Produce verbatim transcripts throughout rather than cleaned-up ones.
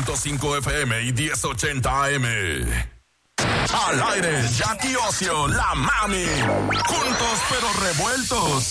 punto cinco F M y diez ochenta A M. Al aire, Jackie Ocio, la mami. Juntos pero revueltos.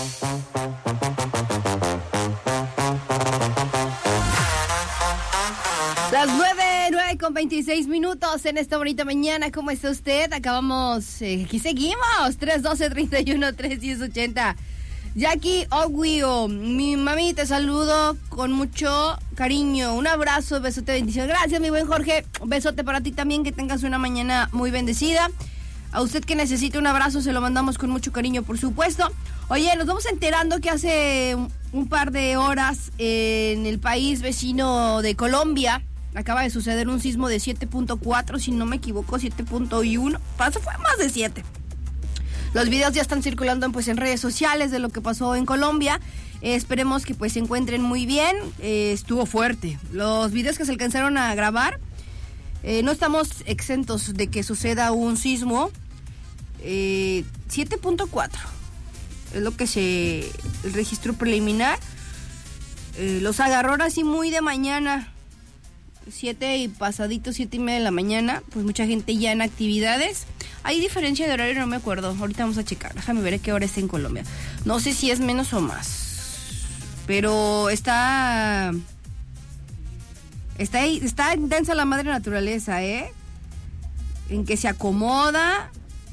Las nueve, nueve con veintiséis minutos en esta bonita mañana. ¿Cómo está usted? Acabamos, eh, aquí seguimos. tres doce, treinta y uno, tres diez, ochenta. Jackie Oguio, mi mami, te saludo con mucho cariño. Un abrazo, besote, bendición. Gracias, mi buen Jorge. Un besote para ti también, que tengas una mañana muy bendecida. A usted que necesite un abrazo, se lo mandamos con mucho cariño, por supuesto. Oye, nos vamos enterando que hace un, un par de horas eh, en el país vecino de Colombia acaba de suceder un sismo de siete punto cuatro, si no me equivoco, siete punto uno. Pasó, fue más de siete. Los videos ya están circulando pues en redes sociales de lo que pasó en Colombia. Eh, esperemos que pues se encuentren muy bien. Eh, estuvo fuerte. Los videos que se alcanzaron a grabar, eh, no estamos exentos de que suceda un sismo. Eh, siete punto cuatro es lo que se el registro preliminar. Eh, los agarró así muy de mañana, siete y pasadito, siete y media de la mañana. Pues mucha gente ya en actividades. Hay diferencia de horario, no me acuerdo. Ahorita vamos a checar. Déjame ver a qué hora está en Colombia. No sé si es menos o más. Pero está... Está, está intensa la madre naturaleza, ¿eh? En que se acomoda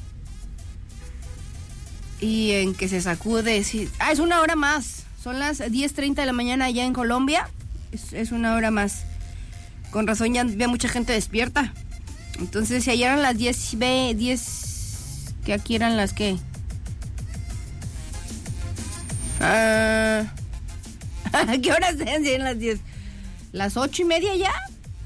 y en que se sacude. Sí. Ah, es una hora más. Son las diez treinta de la mañana allá en Colombia. Es, es una hora más. Con razón ya ve mucha gente despierta. Entonces, si ayer eran las diez, diez, que aquí eran las que... Ah, ¿a qué horas eran las diez? ¿Las ocho y media ya?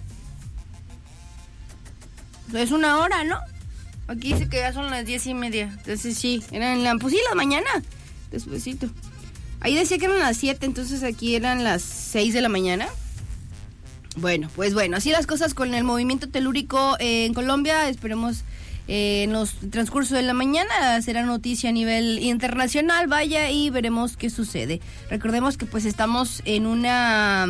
Es una hora, ¿no? Aquí dice que ya son las diez y media. Entonces, sí, eran la... Pues sí, la mañana, despuesito. Ahí decía que eran las siete, entonces aquí eran las seis de la mañana. Bueno, pues bueno, así las cosas con el movimiento telúrico eh, en Colombia. Esperemos eh, en los transcurso de la mañana será noticia a nivel internacional, vaya, y veremos qué sucede. Recordemos que pues estamos en una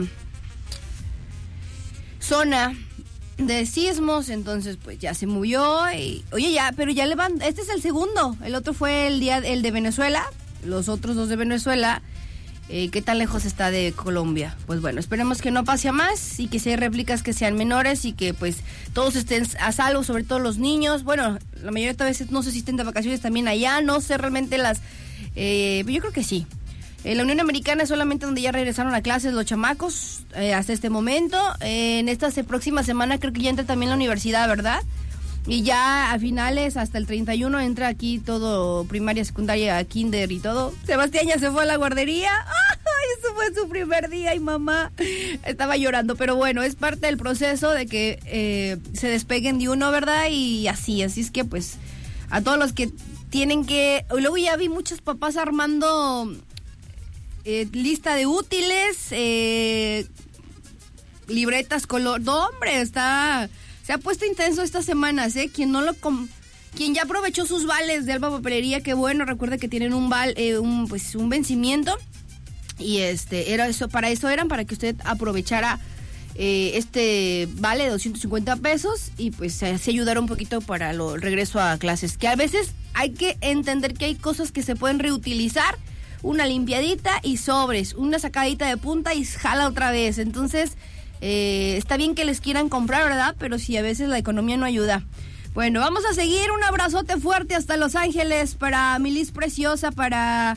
zona de sismos, entonces pues ya se movió y, oye, ya, pero ya levanta, este es el segundo, el otro fue el día, el de Venezuela, los otros dos de Venezuela. Eh, ¿Qué tan lejos está de Colombia? Pues bueno, esperemos que no pase a más y que sean réplicas que sean menores y que pues todos estén a salvo, sobre todo los niños. Bueno, la mayoría de veces no sé si estén de vacaciones también allá, no sé realmente las... Eh, yo creo que sí. Eh, la Unión Americana es solamente donde ya regresaron a clases los chamacos eh, hasta este momento. Eh, en esta próxima semana creo que ya entra también la universidad, ¿verdad? Y ya a finales, hasta el treinta y uno, entra aquí todo, primaria, secundaria, kinder y todo. Sebastián ya se fue a la guardería. ¡Ay, eso fue su primer día! Y mamá estaba llorando. Pero bueno, es parte del proceso de que eh, se despeguen de uno, ¿verdad? Y así, así es que pues a todos los que tienen que... Luego ya vi muchos papás armando eh, lista de útiles, eh, libretas color... No, hombre, está... Se ha puesto intenso estas semanas, ¿eh? Quien no lo com- quien ya aprovechó sus vales de Alba Papelería, qué bueno, recuerde que tienen un val, eh, un pues un vencimiento y este era eso, para eso eran, para que usted aprovechara eh, este vale de doscientos cincuenta pesos y pues así ayudar un poquito para lo, el regreso a clases, que a veces hay que entender que hay cosas que se pueden reutilizar, una limpiadita y sobres, una sacadita de punta y jala otra vez, entonces... Eh, está bien que les quieran comprar, ¿verdad? Pero si a veces la economía no ayuda. Bueno, vamos a seguir. Un abrazote fuerte hasta Los Ángeles para Milis Preciosa, para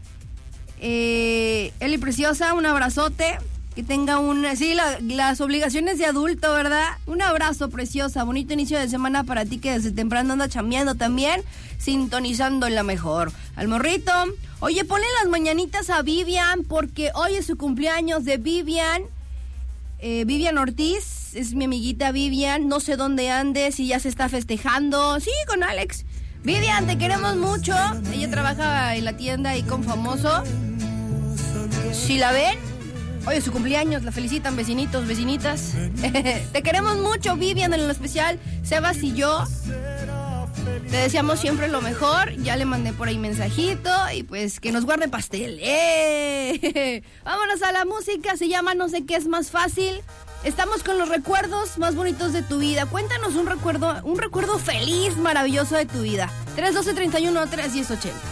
eh, Eli Preciosa, un abrazote. Que tenga un... Sí, la, las obligaciones de adulto, ¿verdad? Un abrazo, Preciosa. Bonito inicio de semana para ti que desde temprano anda chambeando también, sintonizando la mejor. Al morrito. Oye, ponle las mañanitas a Vivian porque hoy es su cumpleaños de Vivian. Eh, Vivian Ortiz, es mi amiguita Vivian, no sé dónde andes, si ya se está festejando. Sí, con Alex. Vivian, te queremos mucho. Ella trabaja en la tienda ahí con Famoso. Si la ven, hoy es su cumpleaños, la felicitan vecinitos, vecinitas. Te queremos mucho, Vivian, en lo especial, Sebas y yo. Te deseamos siempre lo mejor. Ya le mandé por ahí mensajito y pues que nos guarde pastel. ¡Eh! Vámonos a la música. Se llama No sé qué es más fácil. Estamos con los recuerdos más bonitos de tu vida. Cuéntanos un recuerdo, un recuerdo feliz, maravilloso de tu vida. tres uno dos, tres uno, tres uno cero ochenta.